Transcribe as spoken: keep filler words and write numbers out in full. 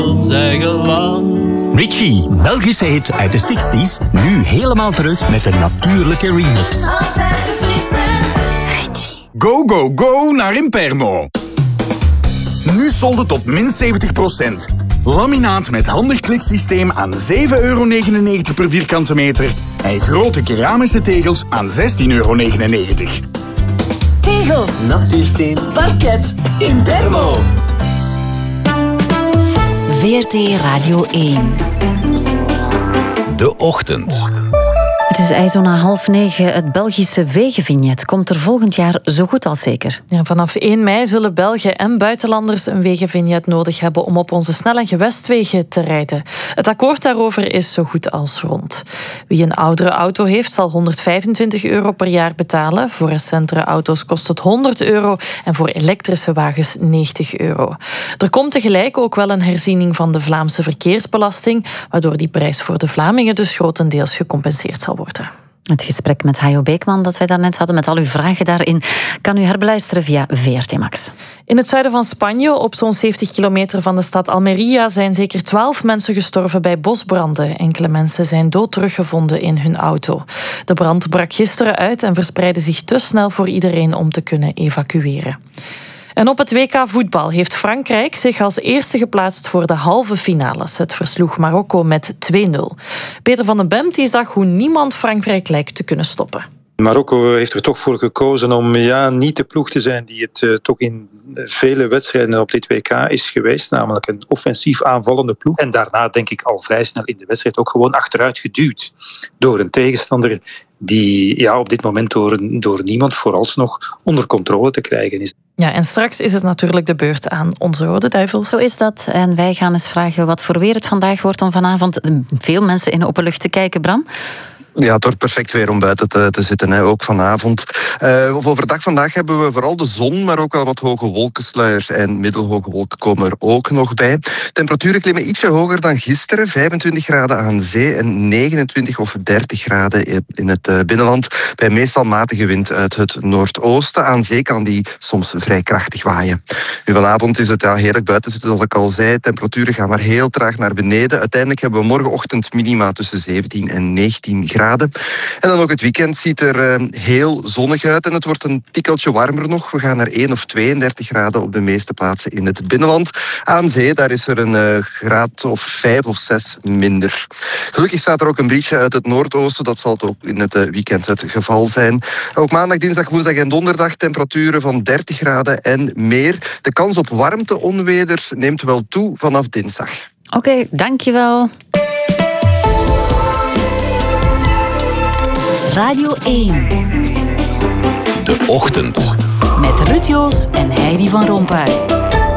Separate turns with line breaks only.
Richie, Belgische hit uit de zestig's, nu helemaal terug met een natuurlijke remix.
Altijd verfrissend.
Richie. Go, go, go naar Impermo. Nu solden tot min zeventig procent. Laminaat met handig kliksysteem aan zeven euro negenennegentig per vierkante meter. En grote keramische tegels aan zestien euro negenennegentig.
Tegels, natuursteen, parket, Impermo.
V R T Radio één.
De ochtend.
Het is ijzo na half negen. Het Belgische wegenvignet komt er volgend jaar zo goed als zeker.
Ja, vanaf één mei zullen Belgen en buitenlanders een wegenvignet nodig hebben om op onze snel- en gewestwegen te rijden. Het akkoord daarover is zo goed als rond. Wie een oudere auto heeft, zal honderdvijfentwintig euro per jaar betalen. Voor recentere auto's kost het honderd euro en voor elektrische wagens negentig euro. Er komt tegelijk ook wel een herziening van de Vlaamse verkeersbelasting, waardoor die prijs voor de Vlamingen dus grotendeels gecompenseerd zal worden.
Het gesprek met Hajo Beekman dat wij daarnet hadden, met al uw vragen daarin, kan u herbeluisteren via V R T Max.
In het zuiden van Spanje, op zo'n zeventig kilometer van de stad Almería, zijn zeker twaalf mensen gestorven bij bosbranden. Enkele mensen zijn dood teruggevonden in hun auto. De brand brak gisteren uit en verspreidde zich te snel voor iedereen om te kunnen evacueren. En op het W K voetbal heeft Frankrijk zich als eerste geplaatst voor de halve finales. Het versloeg Marokko met twee nul. Peter van den Bemt die zag hoe niemand Frankrijk lijkt te kunnen stoppen.
Marokko heeft er toch voor gekozen om ja, niet de ploeg te zijn die het uh, toch in vele wedstrijden op dit W K is geweest. Namelijk een offensief aanvallende ploeg. En daarna denk ik al vrij snel in de wedstrijd ook gewoon achteruit geduwd door een tegenstander die ja, op dit moment door, door niemand vooralsnog onder controle te krijgen is.
Ja, en straks is het natuurlijk de beurt aan onze Rode Duivels.
Zo is dat. En wij gaan eens vragen wat voor weer het vandaag wordt om vanavond veel mensen in de openlucht te kijken, Bram.
Ja, het wordt perfect weer om buiten te, te zitten, hè, ook vanavond. Uh, overdag vandaag hebben we vooral de zon, maar ook wel wat hoge wolkensluiers en middelhoge wolken komen er ook nog bij. Temperaturen klimmen ietsje hoger dan gisteren, vijfentwintig graden aan zee en negenentwintig of dertig graden in het uh, binnenland. Bij meestal matige wind uit het noordoosten. Aan zee kan die soms vrij krachtig waaien. Nu, vanavond is het ja, heerlijk buiten zitten, zoals ik al zei. Temperaturen gaan maar heel traag naar beneden. Uiteindelijk hebben we morgenochtend minima tussen zeventien en negentien graden. En dan ook het weekend ziet er uh, heel zonnig uit en het wordt een tikkeltje warmer nog. We gaan naar één of tweeëndertig graden op de meeste plaatsen in het binnenland. Aan zee, daar is er een uh, graad of vijf of zes minder. Gelukkig staat er ook een briesje uit het noordoosten. Dat zal het ook in het uh, weekend het geval zijn. Ook maandag, dinsdag, woensdag en donderdag temperaturen van dertig graden en meer. De kans op warmte-onweder neemt wel toe vanaf dinsdag.
Oké, okay, dankjewel. Radio één.
De ochtend.
Met Ruud Joos en Heidi van Rompuy.